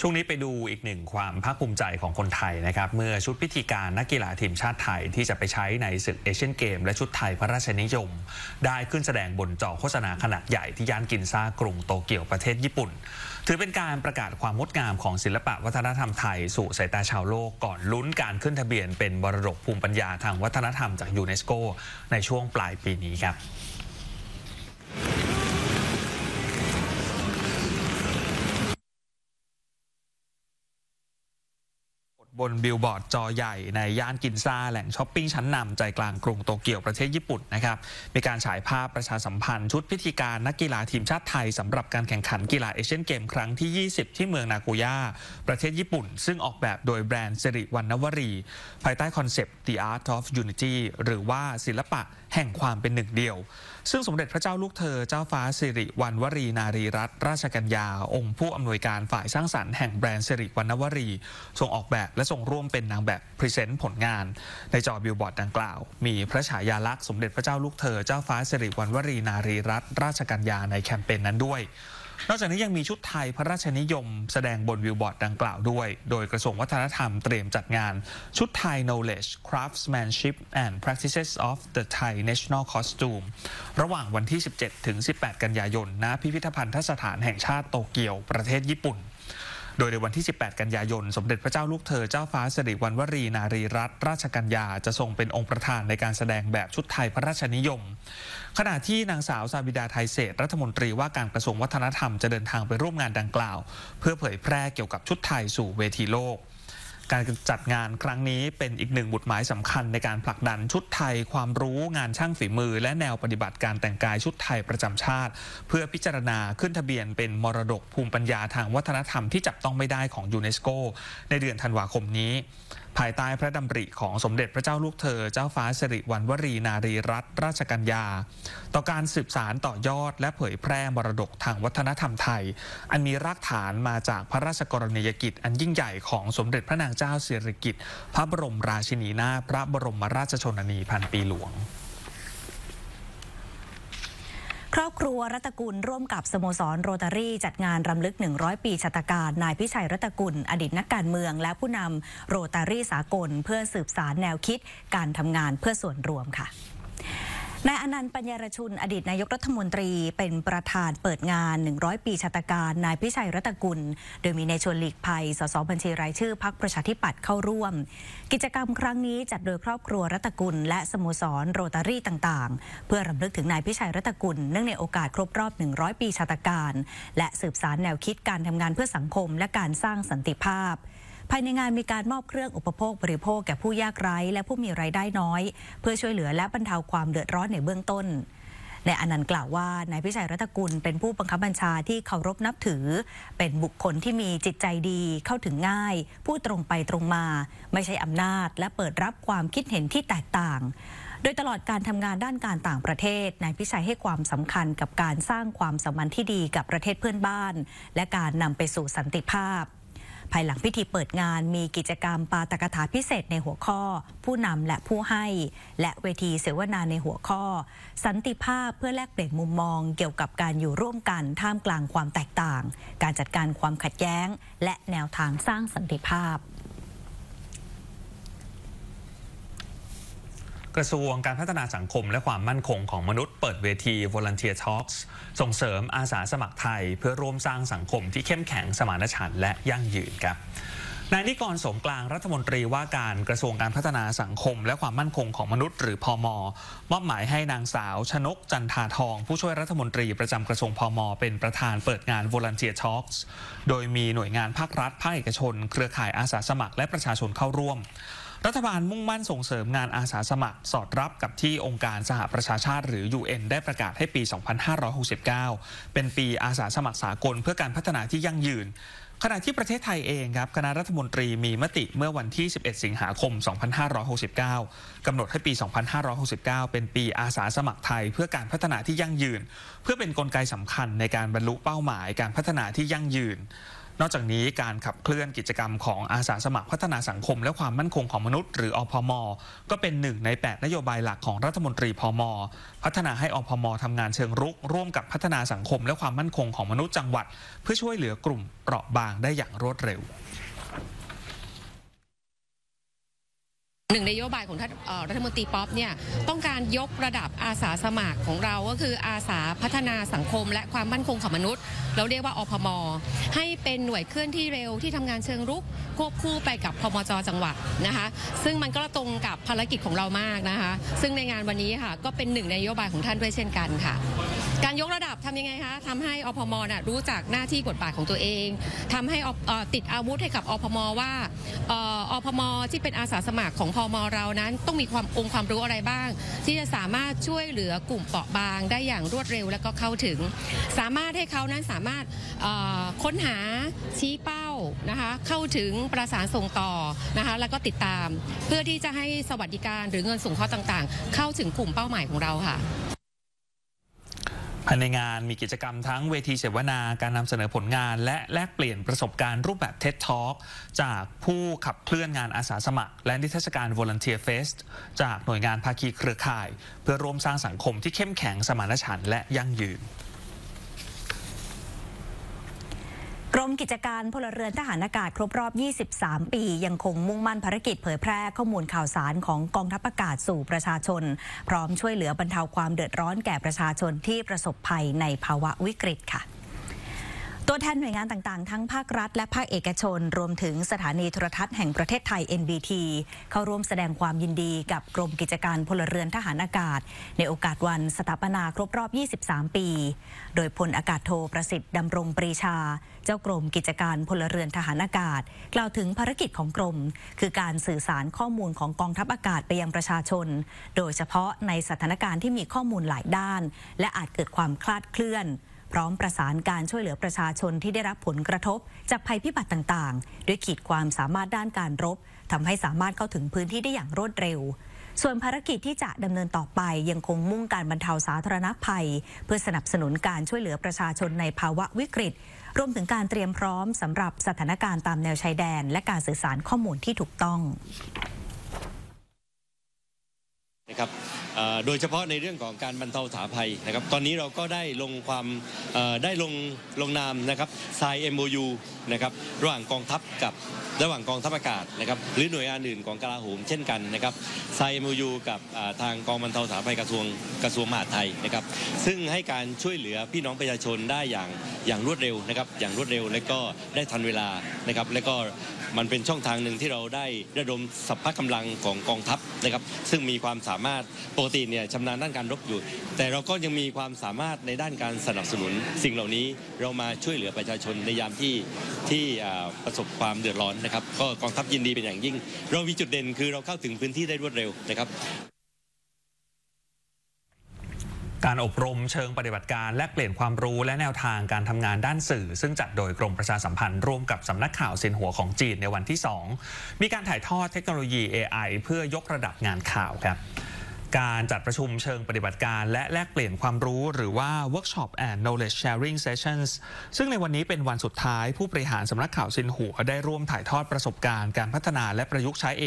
ช่วงนี้ไปดูอีกหนึ่งความภาคภูมิใจของคนไทยนะครับเมื่อชุดพิธีการนักกีฬาทีมชาติไทยที่จะไปใช้ในศึกเอเชียนเกมและชุดไทยพระราชนิยมได้ขึ้นแสดงบนจอโฆษณาขนาดใหญ่ที่ย่านกินซ่ากรุงโตเกียวประเทศญี่ปุ่นถือเป็นการประกาศความงดงามของศิลปะวัฒนธรรมไทยสู่สายตาชาวโลกก่อนลุ้นการขึ้นทะเบียนเป็นมรดกภูมิปัญญาทางวัฒนธรรมจากยูเนสโกในช่วงปลายปีนี้ครับบนบิลบอร์ดจอใหญ่ในย่านกินซ่าแหล่งช้อปปิ้งชั้นนำใจกลางกรุงโตเกียวประเทศญี่ปุ่นนะครับมีการฉายภาพประชาสัมพันธ์ชุดพิธีการนักกีฬาทีมชาติไทยสำหรับการแข่งขันกีฬาเอเชียนเกมครั้งที่ 20 ที่เมืองนาโกย่าประเทศญี่ปุ่นซึ่งออกแบบโดยแบรนด์สิริวรรณวรีภายใต้คอนเซปต์ The Art of Unity หรือว่าศิลปะแห่งความเป็นหนึ่งเดียวซึ่งสมเด็จพระเจ้าลูกเธอเจ้าฟ้าสิริวัณวรีนารีรัตนราชกัญญาองค์ผู้อำนวยการฝ่ายสร้างสรรค์แห่งแบรนด์สิริวรรณวรีทรงออกแบบและทรงร่วมเป็นนางแบบพรีเซนต์ผลงานในจอบิลบอร์ดดังกล่าวมีพระฉายาลักษณ์สมเด็จพระเจ้าลูกเธอเจ้าฟ้าสิริวัณวรีนารีรัตนราชกัญญาในแคมเปญนั้นด้วยนอกจากนี้ยังมีชุดไทยพระราชนิยมแสดงบนบิลบอร์ดดังกล่าวด้วยโดยกระทรวงวัฒนธรรมเตรียมจัดงานชุดไทย Knowledge Craftsmanship and Practices of the Thai National Costume ระหว่างวันที่ 17 ถึง 18 กันยายน ณ พิพิธภัณฑสถานแห่งชาติโตเกียวประเทศญี่ปุ่นโดยในวันที่ 18 กันยายน สมเด็จพระเจ้าลูกเธอเจ้าฟ้าสิริวัณวรีนารีรัตนราชกัญญาจะทรงเป็นองค์ประธานในการแสดงแบบชุดไทยพระราชนิยมขณะที่นางสาวซาบิดาไทยเศรษฐ์รัฐมนตรีว่าการกระทรวงวัฒนธรรมจะเดินทางไปร่วมงานดังกล่าวเพื่อเผยแพร่เกี่ยวกับชุดไทยสู่เวทีโลกการจัดงานครั้งนี้เป็นอีกหนึ่งบุตรหมายสำคัญในการผลักดันชุดไทยความรู้งานช่างฝีมือและแนวปฏิบัติการแต่งกายชุดไทยประจำชาติเพื่อพิจารณาขึ้นทะเบียนเป็นมรดกภูมิปัญญาทางวัฒนธรรมที่จับต้องไม่ได้ของยูเนสโกในเดือนธันวาคมนี้ภายใต้พระดำริของสมเด็จพระเจ้าลูกเธอเจ้าฟ้าสิริวัณวรีนารีรัตนราชกัญญาต่อการสืบสานต่อยอดและเผยแพร่มรดกทางวัฒนธรรมไทยอันมีรากฐานมาจากพระราชกรณียกิจอันยิ่งใหญ่ของสมเด็จพระนางเจ้าสิริกิติ์พระบรมราชินีนาถพระบรมราชชนนีพันปีหลวงครอบครัวรัตกุลร่วมกับสโมสรโรตารี่จัดงานรำลึก100 ปีชาตการนายพิชัยรัตกุลอดีตนักการเมืองและผู้นำโรตารี่สากลเพื่อสืบสานแนวคิดการทำงานเพื่อส่วนรวมค่ะนายอนันต์ปัญญารชุนอดีตนายกรัฐมนตรีเป็นประธานเปิดงาน100 ปีชาตการนายพิชัยรัตกุลโดยมีนายชวนหลีกภัยสสบัญชีรายชื่อพรรคประชาธิปัตย์เข้าร่วมกิจกรรมครั้งนี้จัดโดยครอบครัวรัตกุลและสโมสรโรตารี่ต่างๆเพื่อรำลึกถึงนายพิชัยรัตกุลเนื่องในโอกาสครบรอบ100 ปีชาตการและสืบสานแนวคิดการทำงานเพื่อสังคมและการสร้างสันติภาพภายในงานมีการมอบเครื่องอุปโภคบริโภคแก่ผู้ยากไร้และผู้มีรายได้น้อยเพื่อช่วยเหลือและบรรเทาความเดือดร้อนในเบื้องต้นนายอนันต์กล่าวว่านายพิชัยรัตกุลเป็นผู้บังคับบัญชาที่เคารพนับถือเป็นบุคคลที่มีจิตใจดีเข้าถึงง่ายพูดตรงไปตรงมาไม่ใช่อำนาจและเปิดรับความคิดเห็นที่แตกต่างโดยตลอดการทำงานด้านการต่างประเทศนายพิชัยให้ความสำคัญกับการสร้างความสัมพันธ์ที่ดีกับประเทศเพื่อนบ้านและการนำไปสู่สันติภาพภายหลังพิธีเปิดงานมีกิจกรรมปาฐกถาพิเศษในหัวข้อผู้นำและผู้ให้และเวทีเสวนาในหัวข้อสันติภาพเพื่อแลกเปลี่ยนมุมมองเกี่ยวกับการอยู่ร่วมกันท่ามกลางความแตกต่างการจัดการความขัดแย้งและแนวทางสร้างสันติภาพกระทรวงการพัฒนาสังคมและความมั่นคงของมนุษย์เปิดเวที Volunteer Talks ส่งเสริมอาสาสมัครไทยเพื่อร่วมสร้างสังคมที่เข้มแข็งสมานฉันท์และยั่งยืนครับนายนิกร สมกลางรัฐมนตรีว่าการกระทรวงการพัฒนาสังคมและความมั่นคงของมนุษย์หรือพม.มอบหมายให้นางสาวชนกจันทาทองผู้ช่วยรัฐมนตรีประจำกระทรวงพม.เป็นประธานเปิดงาน Volunteer Talks โดยมีหน่วยงานภาครัฐภาคเอกชนเครือข่ายอาสาสมัครและประชาชนเข้าร่วมรัฐบาลมุ่งมั่นส่งเสริมงานอาสาสมัครสอดรับกับที่องค์การสหประชาชาติหรือ UN ได้ประกาศให้ปี 2569 เป็นปีอาสาสมัครสากลเพื่อการพัฒนาที่ยั่งยืนขณะที่ประเทศไทยเองครับคณะรัฐมนตรีมีมติเมื่อวันที่ 11 สิงหาคม 2569 กำหนดให้ปี 2569 เป็นปีอาสาสมัครไทยเพื่อการพัฒนาที่ยั่งยืนเพื่อเป็นกลไกสำคัญในการบรรลุเป้าหมายการพัฒนาที่ยั่งยืนนอกจากนี้การขับเคลื่อนกิจกรรมของอาสาสมัครพัฒนาสังคมและความมั่นคงของมนุษย์หรืออพม.ก็เป็น1 ใน 8 นโยบายหลักของรัฐมนตรีพม.พัฒนาให้อพม.ทำงานเชิงรุกร่วมกับพัฒนาสังคมและความมั่นคงของมนุษย์จังหวัดเพื่อช่วยเหลือกลุ่มเปราะบางได้อย่างรวดเร็ว 1 นโยบายของท่านรัฐมนตรีป๊อปเนี่ยต้องการยกระดับอาสาสมัครของเราก็คืออาสาพัฒนาสังคมและความมั่นคงของมนุษย์เราเรียกว่าอพม.ให้เป็นหน่วยเคลื่อนที่เร็วที่ทำงานเชิงรุกควบคู่ไปกับพมจ.จังหวัดนะคะซึ่งมันก็ตรงกับภารกิจของเรามากนะคะซึ่งในงานวันนี้ค่ะก็เป็น1 นโยบายของท่านด้วยเช่นกันค่ะการยกระดับทำยังไงคะทำให้อพม.รู้จักหน้าที่บทบาทของตัวเองทำให้ติดอาวุธให้กับอพม.ว่าอพม.ที่เป็นอาสาสมัครของพม.เรานั้นต้องมีองค์ความรู้อะไรบ้างที่จะสามารถช่วยเหลือกลุ่มเปราะบางได้อย่างรวดเร็วและก็เข้าถึงสามารถให้เขานั้นสามารถค้นหาชี้เป้านะคะเข้าถึงประสานส่งต่อนะคะแล้วก็ติดตามเพื่อที่จะให้สวัสดิการหรือเงินสงเคราะห์ต่างๆเข้าถึงกลุ่มเป้าหมายของเราค่ะภายในงานมีกิจกรรมทั้งเวทีเสวนาการนำเสนอผลงานและแลกเปลี่ยนประสบการณ์รูปแบบ TED Talk จากผู้ขับเคลื่อนงานอาสาสมัครและนิทรรศการ Volunteer Fest จากหน่วยงานภาคีเครือข่ายเพื่อร่วมสร้างสังคมที่เข้มแข็งสมานฉันท์และยั่งยืนกรมกิจการพลเรือนทหารอากาศครบรอบ 23 ปียังคงมุ่งมั่นภารกิจเผยแพร่ข้อมูลข่าวสารของกองทัพอากาศสู่ประชาชนพร้อมช่วยเหลือบรรเทาความเดือดร้อนแก่ประชาชนที่ประสบภัยในภาวะวิกฤตค่ะตัวแทนหน่วยงานต่างๆทั้งภาครัฐและภาคเอกชนรวมถึงสถานีโทรทัศน์แห่งประเทศไทย NBT เข้าร่วมแสดงความยินดีกับกรมกิจการพลเรือนทหารอากาศในโอกาสวันสถาปนาครบรอบ 23 ปีโดยพลอากาศโทประสิทธิ์ดำรงปรีชาเจ้ากรมกิจการพลเรือนทหารอากาศกล่าวถึงภารกิจของกรมคือการสื่อสารข้อมูลของกองทัพอากาศไปยังประชาชนโดยเฉพาะในสถานการณ์ที่มีข้อมูลหลายด้านและอาจเกิดความคลาดเคลื่อนพร้อมประสานการช่วยเหลือประชาชนที่ได้รับผลกระทบจากภัยพิบัติต่างๆด้วยขีดความสามารถด้านการรบทำให้สามารถเข้าถึงพื้นที่ได้อย่างรวดเร็วส่วนภารกิจที่จะดำเนินต่อไปยังคงมุ่งการบรรเทาสาธารณภัยเพื่อสนับสนุนการช่วยเหลือประชาชนในภาวะวิกฤตรวมถึงการเตรียมพร้อมสำหรับสถานการณ์ตามแนวชายแดนและการสื่อสารข้อมูลที่ถูกต้องนะครับโดยเฉพาะในเรื่องของการบรรเทาสาธารณภัยนะครับตอนนี้เราก็ได้ลงนามนะครับ sign MOU นะครับระหว่างกองทัพกับระหว่างกองทัพอากาศนะครับหรือหน่วยงานอื่นของกลาโหมเช่นกันนะครับ sign MOU กับทางกองบรรเทาสาธารณภัยกระทรวงมหาดไทยนะครับซึ่งให้การช่วยเหลือพี่น้องประชาชนได้อย่างรวดเร็วนะครับอย่างรวดเร็วและก็ได้ทันเวลานะครับและก็มันเป็นช่องทางหนึ่งที่เราได้ระดมสรรพกำลังของกองทัพนะครับซึ่งมีความสามารถปกติเนี่ยชำนาญด้านการรบอยู่แต่เราก็ยังมีความสามารถในด้านการสนับสนุนสิ่งเหล่านี้เรามาช่วยเหลือประชาชนในยามที่ประสบความเดือดร้อนนะครับก็กองทัพยินดีเป็นอย่างยิ่งเรามีจุดเด่นคือเราเข้าถึงพื้นที่ได้รวดเร็วนะครับการอบรมเชิงปฏิบัติการแลกเปลี่ยนความรู้และแนวทางการทำงานด้านสื่อซึ่งจัดโดยกรมประชาสัมพันธ์ร่วมกับสำนักข่าวซินหัวของจีนในวันที่ 2มีการถ่ายทอดเทคโนโลยี AI เพื่อยกระดับงานข่าวครับการจัดประชุมเชิงปฏิบัติการและแลกเปลี่ยนความรู้หรือว่า Workshop and Knowledge Sharing Sessions ซึ่งในวันนี้เป็นวันสุดท้ายผู้บริหารสำนักข่าวซินหัวได้ร่วมถ่ายทอดประสบการณ์การพัฒนาและประยุกต์ใช้